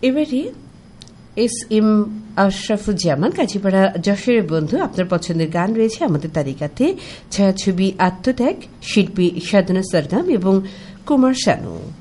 এবারে S M Ashrafuzzaman Kazipara যশোরের বন্ধু, আপনার পছন্দের গান রয়েছে আমাদের তালিকাতে। ছায়াছবি আত্মত্যাগ, শিল্পী সাধনা সরগম এবং কুমার শানু।